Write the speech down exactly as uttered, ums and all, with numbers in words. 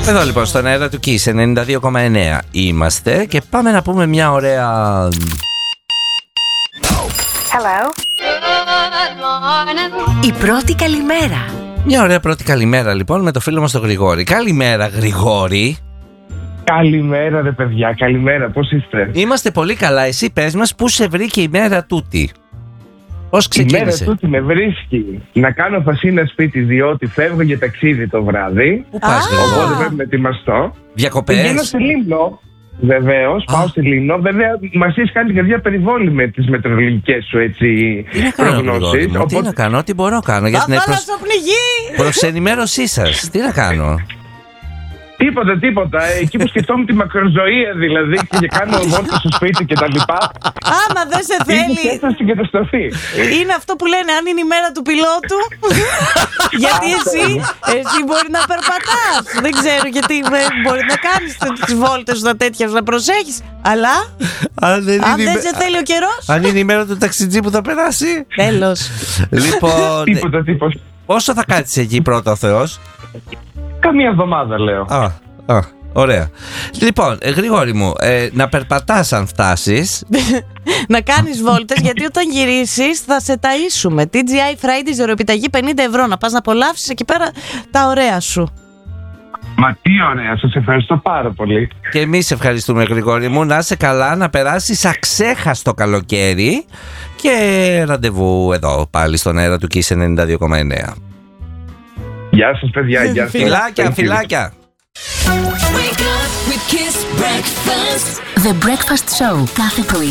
Εδώ λοιπόν στον αέρα του Kiss ενενήντα δύο κόμμα εννέα είμαστε και πάμε να πούμε μια ωραία... Hello. Η πρώτη καλημέρα. Μια ωραία πρώτη καλημέρα λοιπόν με το φίλο μας τον Γρηγόρη. Καλημέρα Γρηγόρη. Καλημέρα ρε παιδιά, καλημέρα, πώς είστε? Είμαστε πολύ καλά, εσύ πες μας πού σε βρήκε η μέρα τούτη? Πώς ξεκίνησε? Η μέρα τούτη με βρίσκει να κάνω φασίνα σπίτι διότι φεύγω για ταξίδι το βράδυ. Πού πας Γρηγόρη? Οπότε πρέπει να ετοιμαστώ. Διακοπές? Πηγαίνω στη Λίμνο. Βεβαίως, πάω στη Λίμνο. Βέβαια, μας έχει κάνει την καρδιά περιβόλη με τις μετεωρολογικές σου έτσι προγνώσεις. Οπότε... Τι να κάνω, τι μπορώ να κάνω για την προς... προς ενημέρωσή σας. Τι να κάνω? Τίποτα, τίποτα. Εκεί που σκεφτόμουν τη μακροζωία δηλαδή και κάνω βόλτα στο σπίτι και τα λοιπά. Άμα δεν σε θέλει. Είναι στην καταστροφή. Είναι αυτό που λένε, αν είναι η μέρα του πιλότου. Γιατί εσύ, εσύ μπορεί να περπατάς. Δεν ξέρω γιατί μπορεί να κάνεις τις βόλτες σου τα τέτοια να προσέχεις. Αλλά αν δεν, αν δεν σε θέλει ο καιρός. Αν είναι η μέρα του ταξιτζή που θα περάσει. Τέλος. Λοιπόν. Τίποτα, τίποτα. Πόσο θα κάτσεις εκεί πρώτα ο Θεός? Καμία εβδομάδα λέω. Α, α, ωραία. Λοιπόν, ε, Γρηγόρη μου, ε, να περπατάς αν φτάσεις. Να κάνεις βόλτες, γιατί όταν γυρίσεις θα σε ταΐσουμε. τι τζι άι Friday, ζωροπιταγή πενήντα ευρώ. Να πας να απολαύσεις εκεί πέρα τα ωραία σου. Μα τι ωραία, σας ευχαριστώ πάρα πολύ. Και εμείς ευχαριστούμε Γρηγόρη μου. Να είσαι καλά, να περάσεις αξέχαστο καλοκαίρι. Και ραντεβού εδώ πάλι στον αέρα του Kiss ενενήντα δύο κόμμα εννέα. Γεια σας παιδιά, γεια σας. Φιλάκια, φιλάκια. The Breakfast Show κάθε πρωί